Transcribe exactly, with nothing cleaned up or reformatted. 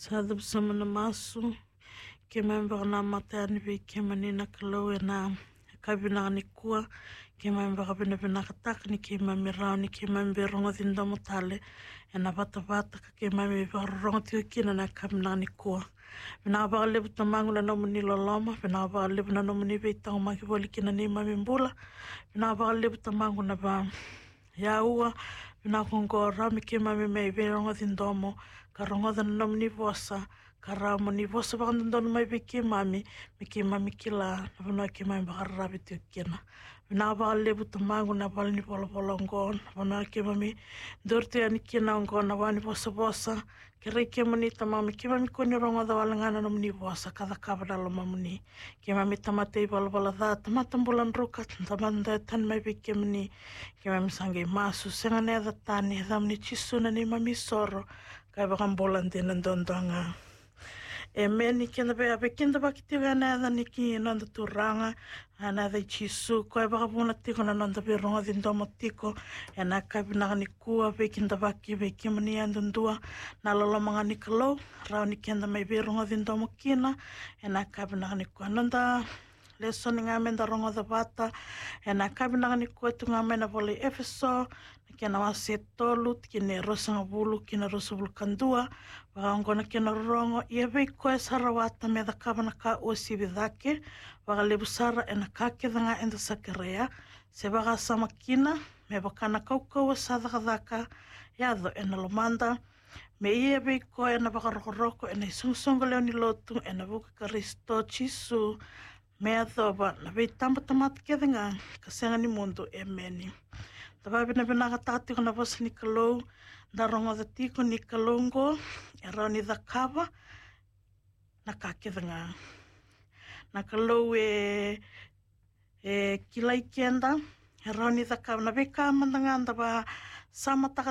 Sada bersama namasu ke member na mata ni vi ke manina kalau na kabina ni kua ke member kabina bina katak ni ke mami rau ni ke mami rongo tinda motale na vata vata ke mami rongo tiu kina na kabina ni kua bina ba lebu tamangu na nomu ni loloma bina ba lebu na nomu ni ve tau maki voli kina ni mami mbula bina ba lebu tamangu na ba ya ua bina kongo rami ke mami me ve rongo tinda mo ka rongo na nomu ni vosa ka ramo ni vosa ba ndono mai ve ke mami me ke mami kila na bina ke mami ba rabi tiu kina bina ba lebu tamangu na bal ni polo polo ngon bina ke mami dorte ani kina ngon na wani vosa vosa ke rei ke mani tamami ke mami koni rongo da wala ngana nomu ni vosa kada kabra lo mamuni ke mami tamate bala bala da tamata bulan ruka tamanda tan mai ve ke mani ke mami sange masu senga ne da tani da mani chisuna ni mami soro kai ba kambolan tinan dondanga e meni kenda be abe kenda ba kiti na da niki nanda turanga ana da chisu kai ba kabuna tiko na nanda be ronga dindo motiko e na kai bina ni kua be kenda ba ki be ki mani andundua na lolo manga ni kalo rau ni kenda mai be ronga dindo mokina e na kai bina ni kua nanda leso ni ngā menda rongo da vata e na kai bina ni kua tu ngā mena vole efeso ki na wase tolu ki ne rosanga bulu ki na rosa bulu kandua wangona ki na rongo ia vei koe sarawata me da kabana ka o sividake waga lebu sara e na kake danga enda sakarea se waga sama kina me wakana kaukau sa daka daka yado e na lomanda me ia vei koe e na waka roko roko e na isungsonga leo ni lotu e na vuka karisto chisu me adoba na vei tamba tamata kedinga kasenga ni mundo e meni Tava bina bina katati kona vosa ni kalou, na rongo da tiko ni kalongo, e rau ni da kawa, na kakethanga. Na kalou e, e kilai kenda, e rau ni da kawa, na veka mandanga anda ba sama taka